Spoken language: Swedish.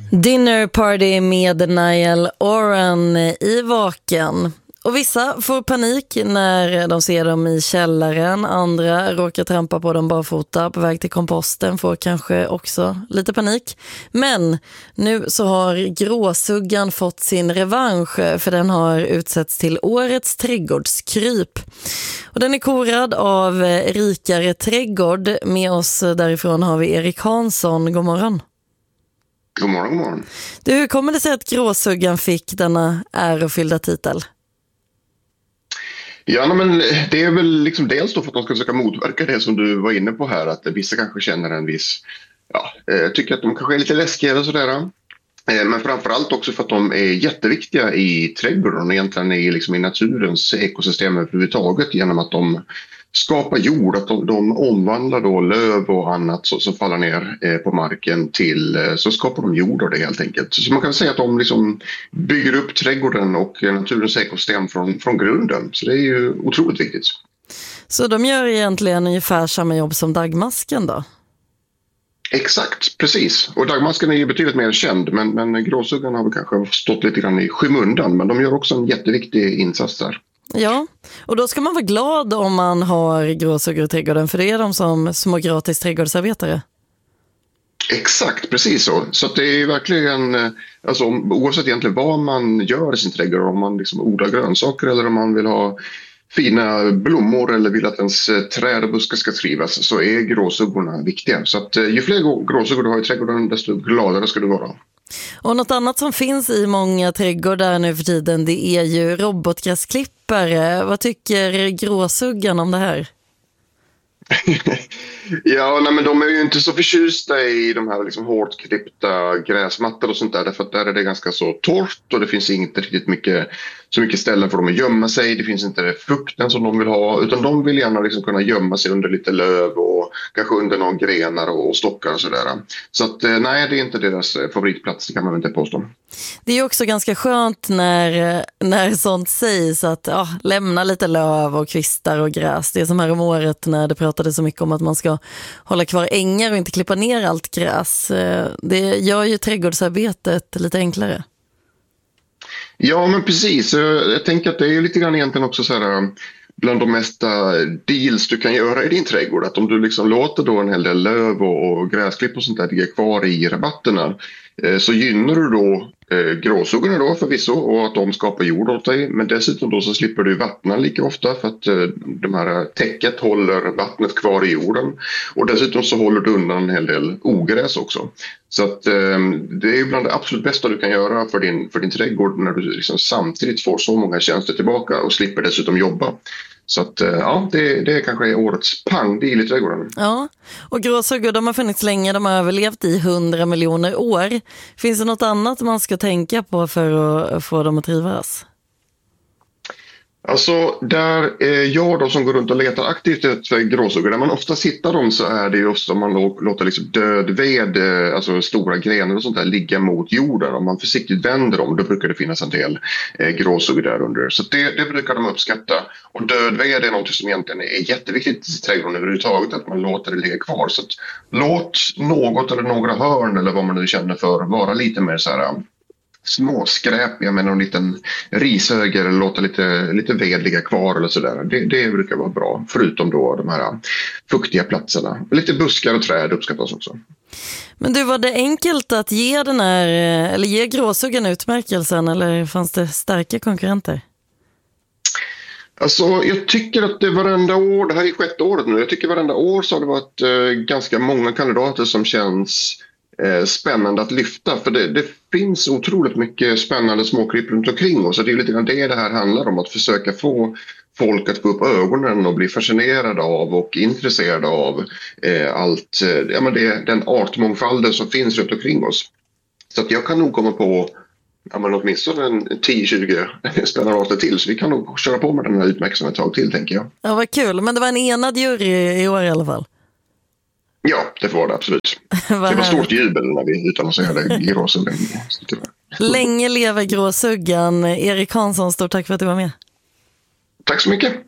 Dinner Party med Niall Horan i Vaken. Och vissa får panik när de ser dem i källaren. Andra råkar trampa på dem barfota på väg till komposten, får kanske också lite panik. Men nu så har gråsuggan fått sin revansch, för den har utsetts till årets trädgårdskryp. Och den är korad av Rikare trädgård. Med oss därifrån har vi Erik Hansson. God morgon. God morgon, god morgon. Du, hur kommer det sig att gråsuggan fick denna ärofyllda titel? Ja, men det är väl liksom dels då för att de ska försöka motverka det som du var inne på här, att vissa kanske känner en viss, tycker att de kanske är lite läskiga och sådär. Men framförallt också för att de är jätteviktiga i trädgården och egentligen är liksom i naturens ekosystem överhuvudtaget, genom att de skapar jord, att de omvandlar då löv och annat som faller ner på marken till, så skapar de jord av det helt enkelt. Så man kan säga att de liksom bygger upp trädgården och naturens ekosystem från grunden. Så det är ju otroligt viktigt. Så de gör egentligen ungefär samma jobb som dagmasken då? Exakt, precis. Och dagmasken är ju betydligt mer känd, men gråsuggan har väl kanske stått lite grann i skymundan, men de gör också en jätteviktig insats där. Ja, och då ska man vara glad om man har gråsuggor i trädgården, för det är de som små gratis trädgårdsarbetare. Exakt, precis så. Så att det är verkligen, alltså, oavsett egentligen vad man gör i sin trädgård, om man liksom odlar grönsaker eller om man vill ha fina blommor eller vill att ens träd och buskar ska trivas, så är gråsuggorna viktiga. Så att ju fler gråsuggor du har i trädgården, desto gladare ska du vara. Och något annat som finns i många trädgårdar nu för tiden, det är ju robotgräsklippare. Vad tycker gråsuggan om det här? Men de är ju inte så förtjusta i de här liksom hårt klippta gräsmattor och sånt där, därför att där är det ganska så torrt och det finns inte riktigt så mycket ställen för dem att gömma sig. Det finns inte fukten som de vill ha, utan de vill gärna liksom kunna gömma sig under lite löv och kanske under någon grenar och stockar och sådär. Så att nej, det är inte deras favoritplats, det kan man inte påstå. Det är ju också ganska skönt när sånt sägs, att lämna lite löv och kvistar och gräs. Det är som här om året när det pratade så mycket om att man ska hålla kvar ängar och inte klippa ner allt gräs. Det gör ju trädgårdsarbetet lite enklare. Ja, men precis. Jag tänker att det är lite grann egentligen också så här, bland de mesta deals du kan göra i din trädgård, att om du liksom låter då en hel del löv och gräsklipp och sånt där ligga kvar i rabatterna, så gynnar du då gråsuggorna då förvisso, och att de skapar jord åt dig, men dessutom då så slipper du vattna lika ofta, för att de här täcket håller vattnet kvar i jorden, och dessutom så håller du undan en hel del ogräs också. Så att det är bland det absolut bästa du kan göra för din trädgård, när du liksom samtidigt får så många tjänster tillbaka och slipper dessutom jobba. Så att det kanske är årets pangdeal i trädgården. Ja, och gråsuggor, de har funnits länge, de har överlevt i 100 miljoner år. Finns det något annat man ska tänka på för att få dem att trivas? Alltså, där jag då som går runt och letar aktivt efter gråsuggor, där man ofta hittar dem, så är det just om man låter liksom död ved, alltså stora grenar och sånt där, ligga mot jorden. Om man försiktigt vänder dem, då brukar det finnas en del gråsuggor där under. Så det brukar de uppskatta. Och död ved är något som egentligen är jätteviktigt i trädgården överhuvudtaget, att man låter det ligga kvar. Så att låt något eller några hörn, eller vad man nu känner för, vara lite mer så här småskräpiga med någon liten rishöger, eller låta lite ved ligga kvar eller sådär. Det brukar vara bra, förutom då de här fuktiga platserna. Lite buskar och träd uppskattas också. Men du, var det enkelt att ge gråsuggan utmärkelsen, eller fanns det starka konkurrenter? Alltså, jag tycker att det varenda år, det här är 6:e året nu, jag tycker varenda år så har det varit ganska många kandidater som känns spännande att lyfta, för det finns otroligt mycket spännande småkryp runt omkring oss, så det är lite grann det här handlar om, att försöka få folk att få upp ögonen och bli fascinerade av och intresserade av allt, den artmångfalden som finns runt omkring oss. Så att jag kan nog komma på åtminstone 10-20 spännande arter till, så vi kan nog köra på med den här utmärkelsen ett tag till, tänker jag. Ja, vad kul, men det var en enad jury i år i alla fall. Ja, det var det absolut. Det var stort jubel när vi utannonserade gråsuggan. Länge lever gråsuggan. Erik Hansson, stort tack för att du var med. Tack så mycket.